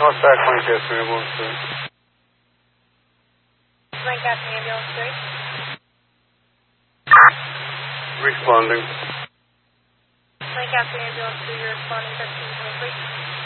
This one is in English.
Northside Lancaster Ambulance 3. Lancaster Ambulance 3. Responding. Lancaster Ambulance 3, you're responding 1323.